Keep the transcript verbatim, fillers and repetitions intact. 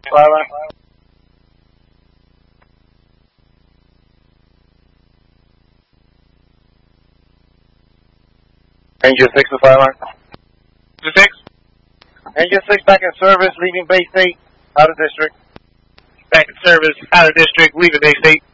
Fire line. Angel six to fire line. six. Angel six back in service, leaving base eight, out of district. Back in service, out of district, leaving base eight.